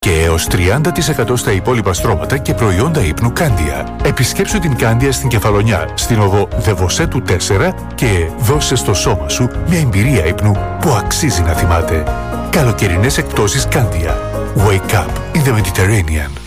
Και έως 30% στα υπόλοιπα στρώματα και προϊόντα ύπνου Κάνδια. Επισκέψου την Κάνδια στην Κεφαλονιά, στην οδό Δεβοσέτου 4 και δώσε στο σώμα σου μια εμπειρία ύπνου που αξίζει να θυμάται. Καλοκαιρινές εκπτώσεις Κάνδια. Wake up in the Mediterranean.